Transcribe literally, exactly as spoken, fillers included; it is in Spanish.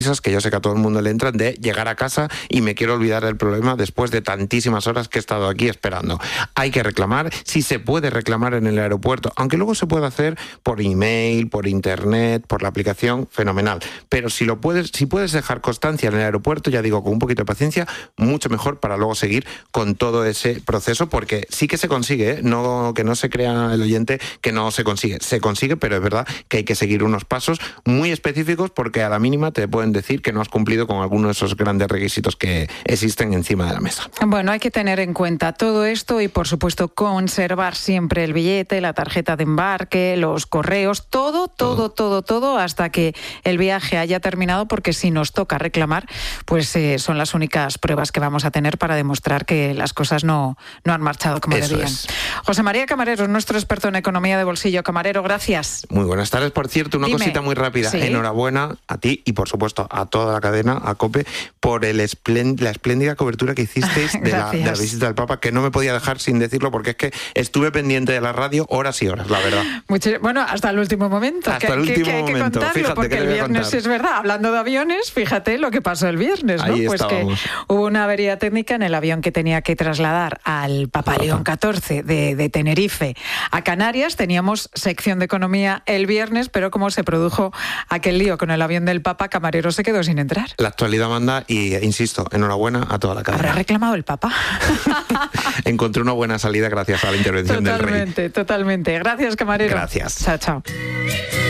que yo sé que a todo el mundo le entran, de llegar a casa y me quiero olvidar del problema después de tantísimas horas que he estado aquí esperando. Hay que reclamar, si se puede reclamar en el aeropuerto, aunque luego se puede hacer por email, por internet, por la aplicación, fenomenal. Pero si lo puedes, si puedes dejar constancia en el aeropuerto, ya digo, con un poquito de paciencia, mucho mejor para luego seguir con todo ese proceso, porque sí que se consigue, ¿eh? No, que no se crea el oyente que no se consigue. Se consigue, pero es verdad que hay que seguir unos pasos muy específicos, porque a la mínima te pueden decir que no has cumplido con alguno de esos grandes requisitos que existen encima de la mesa. Bueno, hay que tener en cuenta todo esto y, por supuesto, conservar siempre el billete, la tarjeta de embarque, los correos, todo, todo, todo, todo, todo hasta que el viaje haya terminado, porque si nos toca reclamar, pues eh, son las únicas pruebas que vamos a tener para demostrar que las cosas no, no han marchado como Eso debían. es. José María Camarero, nuestro experto en economía de bolsillo. Camarero, gracias. Muy buenas tardes. Por cierto, una Dime. cosita muy rápida. Sí. Enhorabuena a ti y, por supuesto, a toda la cadena, a COPE, por el esplénd- la espléndida cobertura que hicisteis de la, de la visita del Papa, que no me podía dejar sin decirlo, porque es que estuve pendiente de la radio horas y horas, la verdad. Mucho, bueno, hasta el último momento. Hasta que, el último que, que hay que momento. contarlo, Fíjate porque que te el voy a viernes contar. es verdad. Hablando de aviones, fíjate lo que pasó el viernes, ¿no? Ahí Pues estábamos. que hubo una avería técnica en el avión que tenía que trasladar al Papa León catorce de, de Tenerife a Canarias. Teníamos sección de economía el viernes, pero como se produjo aquel lío con el avión del Papa, Camarero se quedó sin entrar. La actualidad manda y, eh, insisto, enhorabuena a toda la cadena. ¿Habrá reclamado el Papa? Encontré una buena salida gracias a la intervención del Rey. Totalmente, totalmente. Gracias, Camarero. Gracias. Chao, chao.